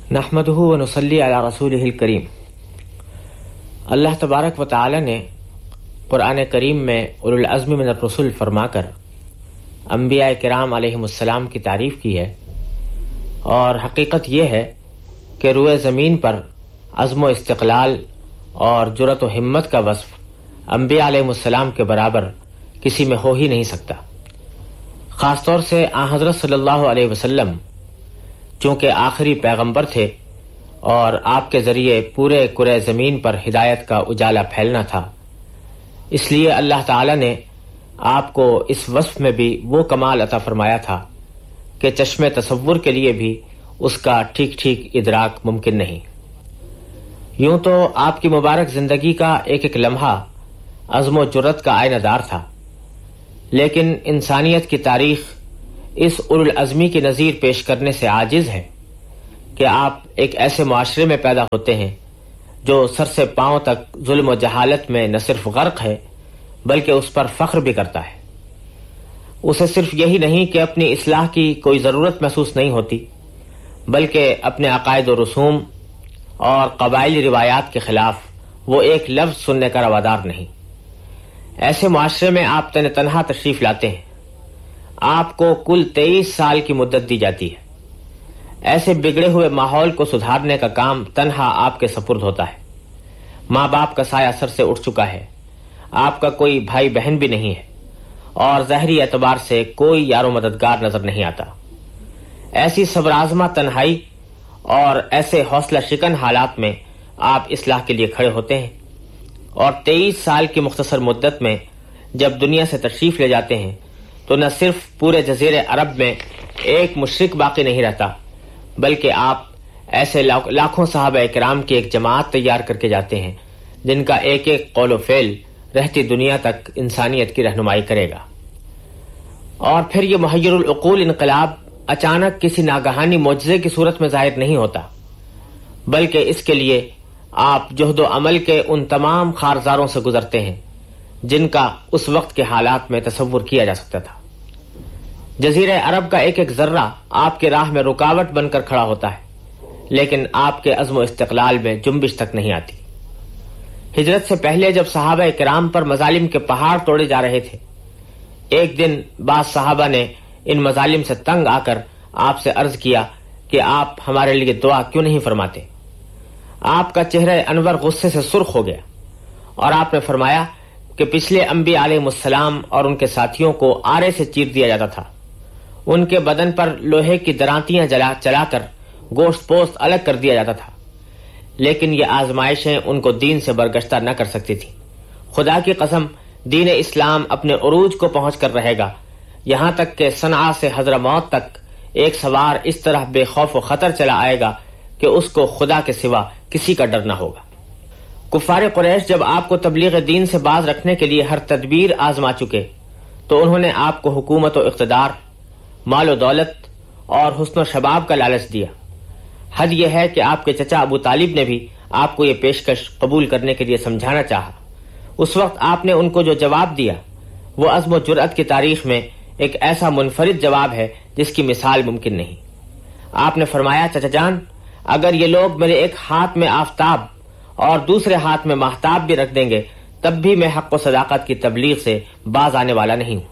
نحمدہ و نصلی علی رسولہ الکریم۔ اللہ تبارک و تعالی نے قرآن کریم میں اولو العزم من الرسل فرما کر انبیاء کرام علیہم السلام کی تعریف کی ہے، اور حقیقت یہ ہے کہ روئے زمین پر عزم و استقلال اور جرأت و ہمت کا وصف انبیاء علیہم السلام کے برابر کسی میں ہو ہی نہیں سکتا۔ خاص طور سے آن حضرت صلی اللہ علیہ وسلم چونکہ آخری پیغمبر تھے اور آپ کے ذریعے پورے کرۂ زمین پر ہدایت کا اجالا پھیلنا تھا، اس لیے اللہ تعالی نے آپ کو اس وصف میں بھی وہ کمال عطا فرمایا تھا کہ چشم تصور کے لیے بھی اس کا ٹھیک ٹھیک ادراک ممکن نہیں۔ یوں تو آپ کی مبارک زندگی کا ایک ایک لمحہ عزم و جرأت کا آئینہ دار تھا، لیکن انسانیت کی تاریخ اس اولو العزمی کی نظیر پیش کرنے سے عاجز ہے کہ آپ ایک ایسے معاشرے میں پیدا ہوتے ہیں جو سر سے پاؤں تک ظلم و جہالت میں نہ صرف غرق ہے بلکہ اس پر فخر بھی کرتا ہے۔ اسے صرف یہی نہیں کہ اپنی اصلاح کی کوئی ضرورت محسوس نہیں ہوتی، بلکہ اپنے عقائد و رسوم اور قبائلی روایات کے خلاف وہ ایک لفظ سننے کا روادار نہیں۔ ایسے معاشرے میں آپ تنہا تشریف لاتے ہیں۔ آپ کو کل 23 سال کی مدت دی جاتی ہے۔ ایسے بگڑے ہوئے ماحول کو سدھارنے کا کام تنہا آپ کے سپرد ہوتا ہے۔ ماں باپ کا سایہ سر سے اٹھ چکا ہے، آپ کا کوئی بھائی بہن بھی نہیں ہے، اور ظاہری اعتبار سے کوئی یار و مددگار نظر نہیں آتا۔ ایسی صبر آزما تنہائی اور ایسے حوصلہ شکن حالات میں آپ اصلاح کے لیے کھڑے ہوتے ہیں، اور 23 سال کی مختصر مدت میں جب دنیا سے تشریف لے جاتے ہیں تو نہ صرف پورے جزیرے عرب میں ایک مشرک باقی نہیں رہتا، بلکہ آپ ایسے لاکھوں صحابہ کرام کی ایک جماعت تیار کر کے جاتے ہیں جن کا ایک ایک قول و فعل رہتی دنیا تک انسانیت کی رہنمائی کرے گا۔ اور پھر یہ محیر العقول انقلاب اچانک کسی ناگہانی معجزے کی صورت میں ظاہر نہیں ہوتا، بلکہ اس کے لیے آپ جہد و عمل کے ان تمام خارزاروں سے گزرتے ہیں جن کا اس وقت کے حالات میں تصور کیا جا سکتا تھا۔ جزیرہ عرب کا ایک ایک ذرہ آپ کے راہ میں رکاوٹ بن کر کھڑا ہوتا ہے، لیکن آپ کے عزم و استقلال میں جنبش تک نہیں آتی۔ ہجرت سے پہلے جب صحابہ کرام پر مظالم کے پہاڑ توڑے جا رہے تھے، ایک دن بعض صحابہ نے ان مظالم سے تنگ آ کر آپ سے عرض کیا کہ آپ ہمارے لیے دعا کیوں نہیں فرماتے؟ آپ کا چہرہ انور غصے سے سرخ ہو گیا، اور آپ نے فرمایا کہ پچھلے انبیاء علیہ السلام اور ان کے ساتھیوں کو آرے سے چیر دیا جاتا تھا، ان کے بدن پر لوہے کی درانتیاں چلا کر گوشت پوست الگ کر دیا جاتا تھا، لیکن یہ آزمائشیں ان کو دین سے برگشتہ نہ کر سکتی تھیں۔ خدا کی قسم، دین اسلام اپنے عروج کو پہنچ کر رہے گا، یہاں تک کہ صنعاء سے حضرموت تک ایک سوار اس طرح بے خوف و خطر چلا آئے گا کہ اس کو خدا کے سوا کسی کا ڈر نہ ہوگا۔ کفار قریش جب آپ کو تبلیغ دین سے باز رکھنے کے لیے ہر تدبیر آزما چکے تو انہوں نے آپ کو حکومت و اقتدار، مال و دولت اور حسن و شباب کا لالچ دیا۔ حد یہ ہے کہ آپ کے چچا ابو طالب نے بھی آپ کو یہ پیشکش قبول کرنے کے لیے سمجھانا چاہا۔ اس وقت آپ نے ان کو جو جواب دیا وہ عزم و جرأت کی تاریخ میں ایک ایسا منفرد جواب ہے جس کی مثال ممکن نہیں۔ آپ نے فرمایا، چچا جان، اگر یہ لوگ میرے ایک ہاتھ میں آفتاب اور دوسرے ہاتھ میں ماہتاب بھی رکھ دیں گے تب بھی میں حق و صداقت کی تبلیغ سے باز آنے والا نہیں ہوں۔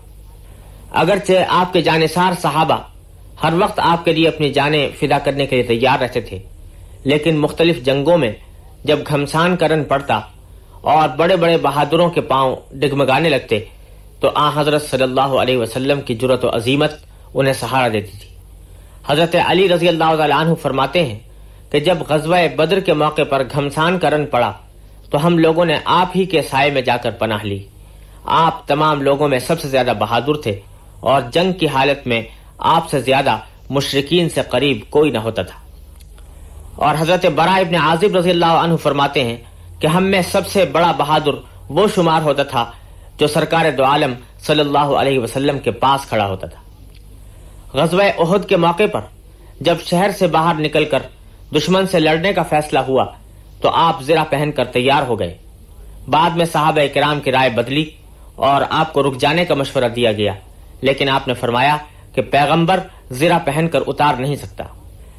اگرچہ آپ کے جانثار صحابہ ہر وقت آپ کے لیے اپنی جانیں فدا کرنے کے لیے تیار رہتے تھے، لیکن مختلف جنگوں میں جب گھمسان کا رن پڑتا اور بڑے بڑے بہادروں کے پاؤں ڈگمگانے لگتے تو آن حضرت صلی اللہ علیہ وسلم کی جرأت و عظیمت انہیں سہارا دیتی تھی۔ حضرت علی رضی اللہ تعالیٰ عنہ فرماتے ہیں کہ جب غزوہ بدر کے موقع پر گھمسان کا رن پڑا تو ہم لوگوں نے آپ ہی کے سائے میں جا کر پناہ لی۔ آپ تمام لوگوں میں سب سے زیادہ بہادر تھے، اور جنگ کی حالت میں آپ سے زیادہ مشرکین سے قریب کوئی نہ ہوتا تھا۔ اور حضرت براء ابن عازب رضی اللہ عنہ فرماتے ہیں کہ ہم میں سب سے بڑا بہادر وہ شمار ہوتا تھا جو سرکار دو عالم صلی اللہ علیہ وسلم کے پاس کھڑا ہوتا تھا۔ غزوہ احد کے موقع پر جب شہر سے باہر نکل کر دشمن سے لڑنے کا فیصلہ ہوا تو آپ زرہ پہن کر تیار ہو گئے۔ بعد میں صحابہ کرام کی رائے بدلی اور آپ کو رک جانے کا مشورہ دیا گیا، لیکن آپ نے فرمایا کہ پیغمبر زرہ پہن کر اتار نہیں سکتا،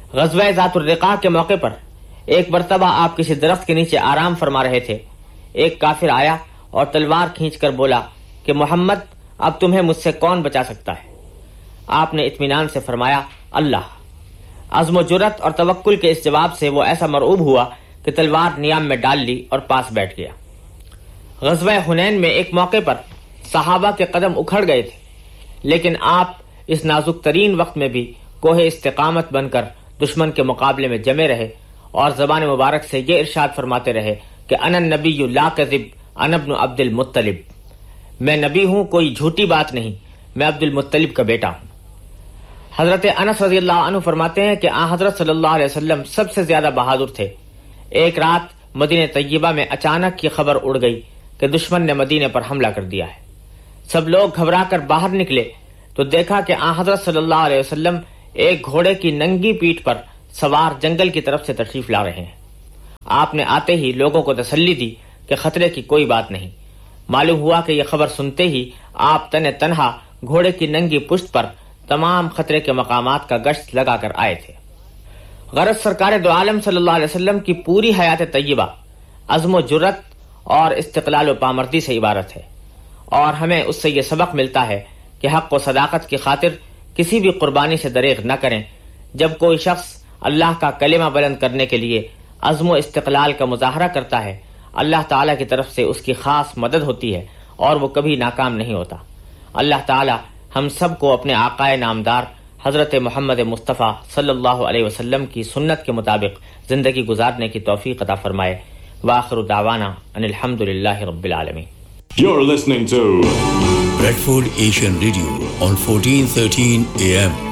غزوہ ذات الرقاع کے موقع پر ایک مرتبہ آپ کسی درخت کے نیچے آرام فرما رہے تھے. ایک کافر آیا اور تلوار کھینچ کر بولا کہ محمد اب تمہیں مجھ سے کون بچا سکتا ہے؟ آپ نے اطمینان سے فرمایا اللہ. عزم و جرت اور توکل کے اس جواب سے وہ ایسا مرعوب ہوا کہ تلوار نیام میں ڈال لی اور پاس بیٹھ گیا. غزوہ حنین میں ایک موقع پر صحابہ کے قدم اکھڑ گئے تھے، لیکن آپ اس نازک ترین وقت میں بھی کوہ استقامت بن کر دشمن کے مقابلے میں جمے رہے اور زبان مبارک سے یہ ارشاد فرماتے رہے کہ انا النبی لا کذب انا ابن عبد المطلب، میں نبی ہوں، کوئی جھوٹی بات نہیں، میں عبد المطلب کا بیٹا ہوں. حضرت انس رضی اللہ عنہ فرماتے ہیں کہ آن حضرت صلی اللہ علیہ وسلم سب سے زیادہ بہادر تھے. ایک رات مدینہ طیبہ میں اچانک یہ خبر اڑ گئی کہ دشمن نے مدینے پر حملہ کر دیا ہے. سب لوگ گھبرا کر باہر نکلے تو دیکھا کہ آن حضرت صلی اللہ علیہ وسلم ایک گھوڑے کی ننگی پیٹھ پر سوار جنگل کی طرف سے تشریف لا رہے ہیں. آپ نے آتے ہی لوگوں کو تسلی دی کہ خطرے کی کوئی بات نہیں. معلوم ہوا کہ یہ خبر سنتے ہی آپ تنہا گھوڑے کی ننگی پشت پر تمام خطرے کے مقامات کا گشت لگا کر آئے تھے. غرض سرکار دو عالم صلی اللہ علیہ وسلم کی پوری حیات طیبہ عزم و جرت اور استقلال و پامردی سے عبارت ہے، اور ہمیں اس سے یہ سبق ملتا ہے کہ حق و صداقت کی خاطر کسی بھی قربانی سے دریغ نہ کریں. جب کوئی شخص اللہ کا کلمہ بلند کرنے کے لیے عزم و استقلال کا مظاہرہ کرتا ہے، اللہ تعالیٰ کی طرف سے اس کی خاص مدد ہوتی ہے اور وہ کبھی ناکام نہیں ہوتا. اللہ تعالیٰ ہم سب کو اپنے آقائے نامدار حضرت محمد مصطفیٰ صلی اللہ علیہ وسلم کی سنت کے مطابق زندگی گزارنے کی توفیق عطا فرمائے. وآخر دعوانا ان الحمد للہ رب العالمین. You're listening to Bradford Asian Radio on 1413 AM.